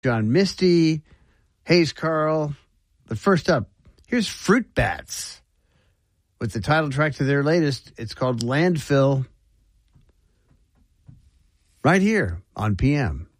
John Misty, Hayes Carl. But first up, here's Fruit Bats with the title track to their latest. It's called Landfill. Right here on PM.